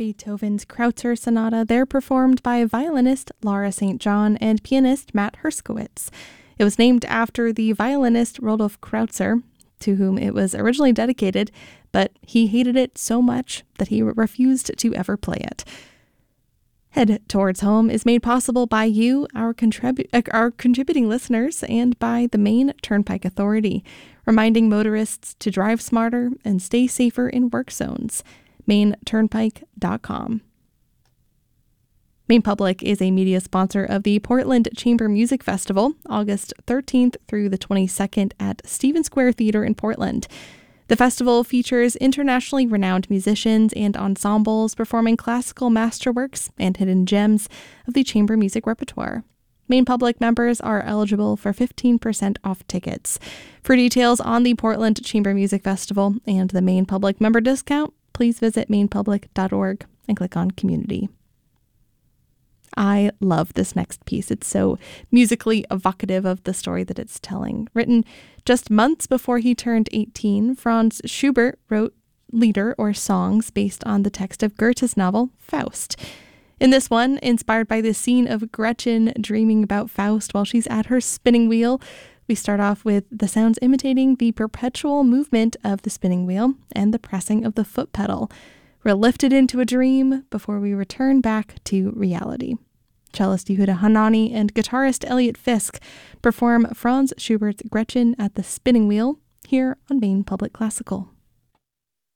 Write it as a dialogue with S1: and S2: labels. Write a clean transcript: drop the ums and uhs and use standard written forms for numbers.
S1: Beethoven's Kreutzer Sonata, there performed by violinist Laura St. John and pianist Matt Herskowitz. It was named after the violinist Rudolf Kreutzer, to whom it was originally dedicated, but he hated it so much that he refused to ever play it. Head Towards Home is made possible by you, our contributing listeners, and by the Maine Turnpike Authority, reminding motorists to drive smarter and stay safer in work zones. MaineTurnpike.com. Maine Public is a media sponsor of the Portland Chamber Music Festival, August 13th through the 22nd at Stephen Square Theater in Portland. The festival features internationally renowned musicians and ensembles performing classical masterworks and hidden gems of the chamber music repertoire. Maine Public members are eligible for 15% off tickets. For details on the Portland Chamber Music Festival and the Maine Public member discount, please visit mainepublic.org and click on Community. I love this next piece. It's so musically evocative of the story that it's telling. Written just months before he turned 18, Franz Schubert wrote lieder or songs based on the text of Goethe's novel Faust. In this one, inspired by the scene of Gretchen dreaming about Faust while she's at her spinning wheel, we start off with the sounds imitating the perpetual movement of the spinning wheel and the pressing of the foot pedal. We're lifted into a dream before we return back to reality. Cellist Yehuda Hanani and guitarist Elliot Fisk perform Franz Schubert's Gretchen at the Spinning Wheel here on Maine Public Classical.